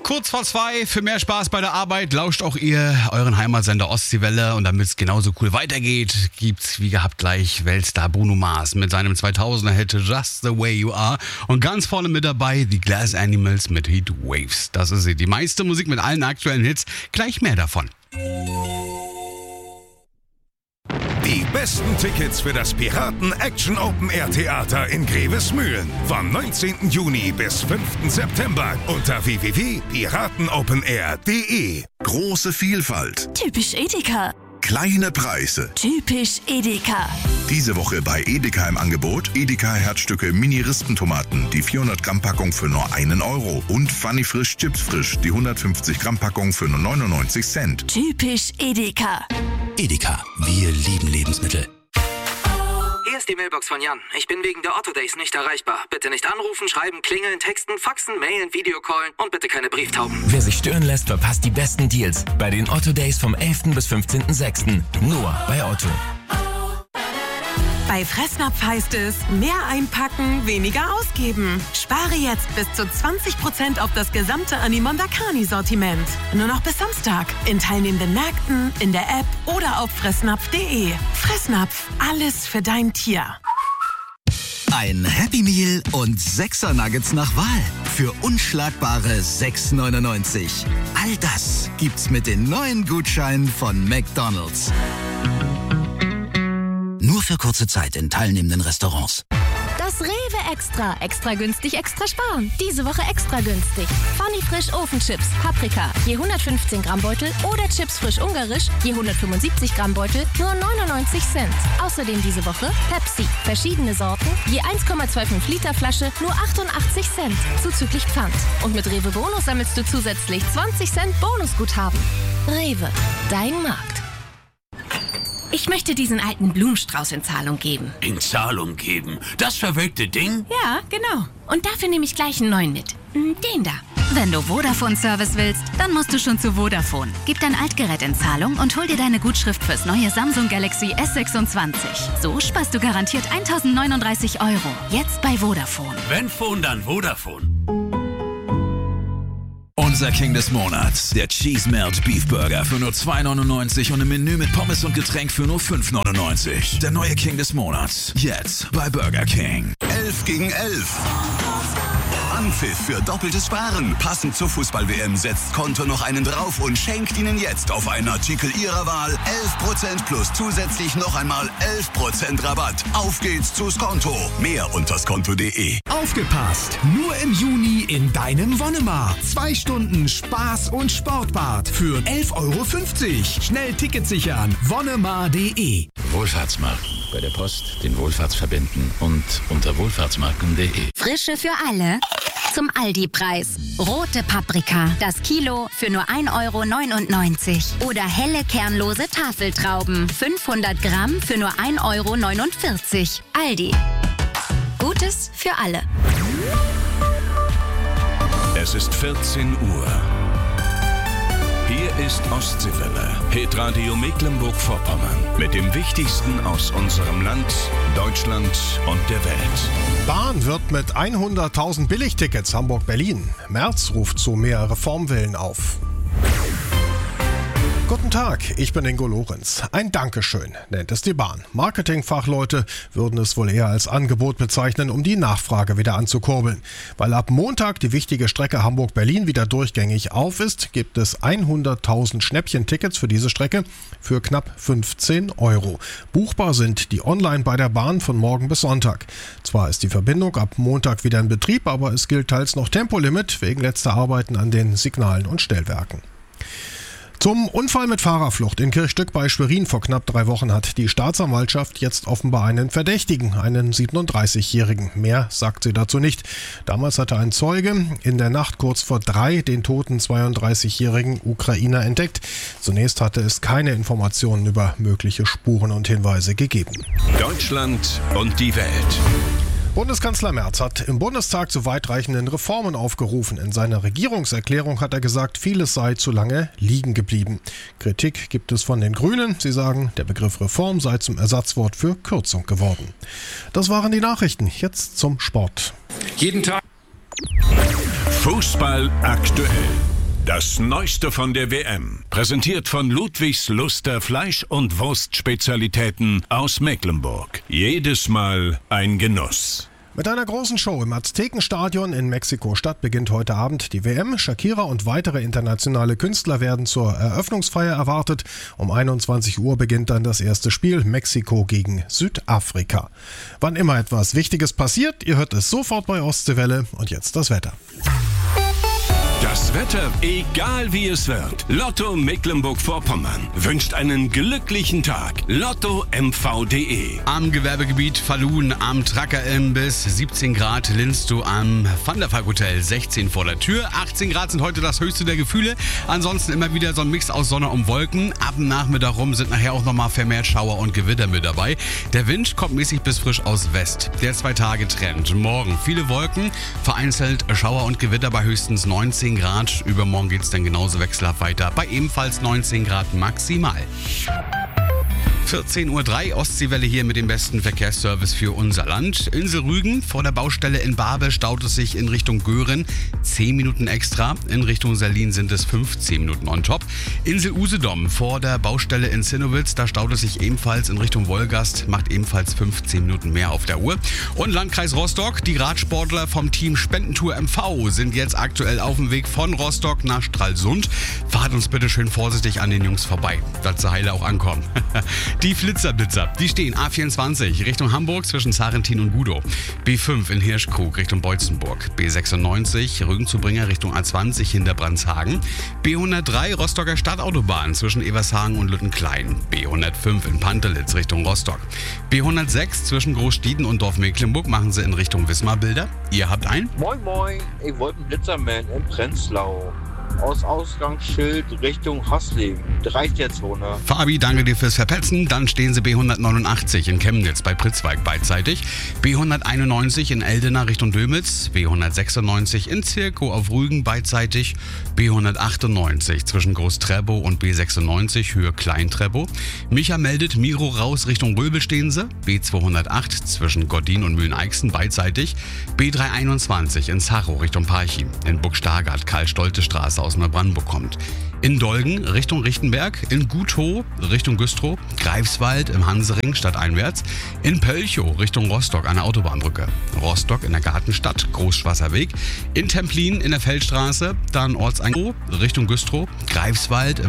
Kurz vor 2, für mehr Spaß bei der Arbeit lauscht auch ihr euren Heimatsender Ostseewelle. Und damit es genauso cool weitergeht, gibt's wie gehabt gleich Weltstar Bruno Mars mit seinem 2000er-Hit Just the Way You Are. Und ganz vorne mit dabei die Glass Animals mit Heat Waves. Das ist sie, die meiste Musik mit allen aktuellen Hits. Gleich mehr davon. Die besten Tickets für das Piraten Action Open Air Theater in Grevesmühlen vom 19. Juni bis 5. September unter www.piratenopenair.de. Große Vielfalt, Typisch Edeka. kleine Preise. Typisch Edeka. Diese Woche bei Edeka im Angebot Edeka Herzstücke Mini-Rispentomaten, die 400 Gramm Packung für nur 1 Euro und Funny Frisch Chips Frisch, die 150 Gramm Packung für nur 99 Cent. Typisch Edeka. Edeka, wir lieben Lebensmittel. Hier ist die Mailbox von Jan. Ich bin wegen der Otto Days nicht erreichbar. Bitte nicht anrufen, schreiben, klingeln, texten, faxen, mailen, Videocallen und bitte keine Brieftauben. Wer sich stören lässt, verpasst die besten Deals bei den Otto Days vom 11. bis 15.06. Nur bei Otto. Bei Fressnapf heißt es, mehr einpacken, weniger ausgeben. Spare jetzt bis zu 20% auf das gesamte Animondakani-Sortiment. Nur noch bis Samstag. In teilnehmenden Märkten, in der App oder auf fressnapf.de. Fressnapf, alles für dein Tier. Ein Happy Meal und 6er Nuggets nach Wahl für unschlagbare 6,99. All das gibt's mit den neuen Gutscheinen von McDonald's. Nur für kurze Zeit in teilnehmenden Restaurants. Das Rewe Extra. Extra günstig, extra sparen. Diese Woche extra günstig. Funny Frisch Ofenchips, Paprika, je 115 Gramm Beutel oder Chips frisch ungarisch, je 175 Gramm Beutel, nur 99 Cent. Außerdem diese Woche Pepsi, verschiedene Sorten, je 1,25 Liter Flasche, nur 88 Cent, zuzüglich Pfand. Und mit Rewe Bonus sammelst du zusätzlich 20 Cent Bonusguthaben. Rewe, dein Markt. Ich möchte diesen alten Blumenstrauß in Zahlung geben. In Zahlung geben? Das verwelkte Ding? Ja, genau. Und dafür nehme ich gleich einen neuen mit. Den da. Wenn du Vodafone-Service willst, dann musst du schon zu Vodafone. Gib dein Altgerät in Zahlung und hol dir deine Gutschrift fürs neue Samsung Galaxy S26. So sparst du garantiert 1.039 €. Jetzt bei Vodafone. Wenn Phone, dann Vodafone. Unser King des Monats, der Cheese Melt Beef Burger für nur 2,99 und im Menü mit Pommes und Getränk für nur 5,99. Der neue King des Monats, jetzt bei Burger King. 11 gegen 11. Anpfiff für doppeltes Sparen. Passend zur Fußball-WM setzt Konto noch einen drauf und schenkt Ihnen jetzt auf einen Artikel Ihrer Wahl 11% plus zusätzlich noch einmal 11% Rabatt. Auf geht's zu Skonto. Mehr unter skonto.de. Aufgepasst! Nur im Juni in deinem Wonnemar. 2 Stunden Spaß und Sportbad für 11,50 €. Schnell Ticket sichern. Wonnemar.de. Wohlfahrtsmarken. Bei der Post, den Wohlfahrtsverbänden und unter wohlfahrtsmarken.de. Frische für alle. Zum Aldi-Preis. Rote Paprika, das Kilo für nur 1,99 €. Oder helle kernlose Tafeltrauben, 500 Gramm für nur 1,49 €. Aldi. Gutes für alle. Es ist 14 Uhr. Hier ist Ostseewelle, Hitradio Mecklenburg-Vorpommern. Mit dem Wichtigsten aus unserem Land, Deutschland und der Welt. Bahn wird mit 100.000 Billigtickets Hamburg-Berlin. Merz ruft zu mehr Reformwillen auf. Guten Tag, ich bin Ingo Lorenz. Ein Dankeschön nennt es die Bahn. Marketingfachleute würden es wohl eher als Angebot bezeichnen, um die Nachfrage wieder anzukurbeln. Weil ab Montag die wichtige Strecke Hamburg-Berlin wieder durchgängig auf ist, gibt es 100.000 Schnäppchentickets für diese Strecke für knapp 15 €. Buchbar sind die online bei der Bahn von morgen bis Sonntag. Zwar ist die Verbindung ab Montag wieder in Betrieb, aber es gilt teils noch Tempolimit wegen letzter Arbeiten an den Signalen und Stellwerken. Zum Unfall mit Fahrerflucht in Kirchstück bei Schwerin vor knapp 3 Wochen hat die Staatsanwaltschaft jetzt offenbar einen Verdächtigen, einen 37-Jährigen. Mehr sagt sie dazu nicht. Damals hatte ein Zeuge in der Nacht kurz vor 3 den toten 32-jährigen Ukrainer entdeckt. Zunächst hatte es keine Informationen über mögliche Spuren und Hinweise gegeben. Deutschland und die Welt. Bundeskanzler Merz hat im Bundestag zu weitreichenden Reformen aufgerufen. In seiner Regierungserklärung hat er gesagt, vieles sei zu lange liegen geblieben. Kritik gibt es von den Grünen. Sie sagen, der Begriff Reform sei zum Ersatzwort für Kürzung geworden. Das waren die Nachrichten. Jetzt zum Sport. Jeden Tag Fußball aktuell. Das Neueste von der WM. Präsentiert von Ludwigs Luster Fleisch- und Wurstspezialitäten aus Mecklenburg. Jedes Mal ein Genuss. Mit einer großen Show im Aztekenstadion in Mexiko-Stadt beginnt heute Abend die WM. Shakira und weitere internationale Künstler werden zur Eröffnungsfeier erwartet. Um 21 Uhr beginnt dann das erste Spiel, Mexiko gegen Südafrika. Wann immer etwas Wichtiges passiert, ihr hört es sofort bei Ostseewelle. Und jetzt das Wetter. Das Wetter, egal wie es wird. Lotto Mecklenburg-Vorpommern wünscht einen glücklichen Tag. LottoMV.de. Am Gewerbegebiet Falun, am Tracker-Imbiss 17 Grad, linnst du am Van der Valk Hotel 16 vor der Tür. 18 Grad sind heute das höchste der Gefühle. Ansonsten immer wieder so ein Mix aus Sonne und Wolken. Ab dem Nachmittag rum sind nachher auch nochmal vermehrt Schauer und Gewitter mit dabei. Der Wind kommt mäßig bis frisch aus West. Der 2-Tage-Trend. Morgen viele Wolken, vereinzelt Schauer und Gewitter bei höchstens 19 Grad. Übermorgen geht es dann genauso wechselhaft weiter, bei ebenfalls 19 Grad maximal. 14.03 Uhr, Ostseewelle hier mit dem besten Verkehrsservice für unser Land. Insel Rügen, vor der Baustelle in Babel staut es sich in Richtung Göhren 10 Minuten extra. In Richtung Salin sind es 15 Minuten on top. Insel Usedom, vor der Baustelle in Zinnowitz, da staut es sich ebenfalls in Richtung Wolgast, macht ebenfalls 15 Minuten mehr auf der Uhr. Und Landkreis Rostock, die Radsportler vom Team Spendentour MV sind jetzt aktuell auf dem Weg von Rostock nach Stralsund. Fahrt uns bitte schön vorsichtig an den Jungs vorbei, dass sie heile auch ankommen. Die Flitzerblitzer, die stehen A24 Richtung Hamburg zwischen Sarentin und Gudow. B5 in Hirschkrug Richtung Beutzenburg. B96 Rügenzubringer Richtung A20 hinter Brandshagen. B103 Rostocker Stadtautobahn zwischen Evershagen und Lüttenklein. B105 in Pantelitz Richtung Rostock. B106 zwischen Großstieden und Dorf Mecklenburg machen sie in Richtung Wismar Bilder. Ihr habt einen? Moin moin, ich wollte einen Blitzerman in Prenzlau. Aus Ausgangsschild Richtung Hasleben. Das reicht jetzt, Zone. Fabi, danke dir fürs Verpetzen. Dann stehen sie B189 in Chemnitz bei Pritzwalk beidseitig. B191 in Eldena Richtung Dömitz. B196 in Zirkow auf Rügen beidseitig. B198 zwischen Groß-Trebow und B96 Höhe Klein-Trebow. Micha meldet, Miro raus Richtung Röbel stehen sie. B208 zwischen Goddin und Mühlen-Eichsen beidseitig. B321 in Zachow Richtung Parchim. In Burgstargard Karl-Stolte-Straße aus Neubrandenburg kommt. In Dolgen Richtung Richtenberg, in Guthow Richtung Güstrow, Greifswald im Hansering stadteinwärts, in Pölchow Richtung Rostock an der Autobahnbrücke, Rostock in der Gartenstadt, Großschwasserweg, in Templin in der Feldstraße, dann Ortseingang Richtung Güstrow, Greifswald im